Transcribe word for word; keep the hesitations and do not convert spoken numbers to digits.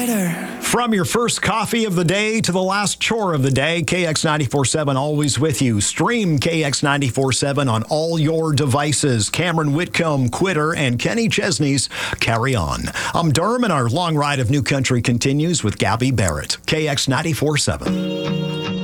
better. From your first coffee of the day to the last chore of the day, K X ninety-four seven always with you. Stream K X ninety-four seven on all your devices. Cameron Whitcomb, Quitter, and Kenny Chesney's Carry On. I'm Durham, and our long ride of new country continues with Gabby Barrett. K X ninety-four seven.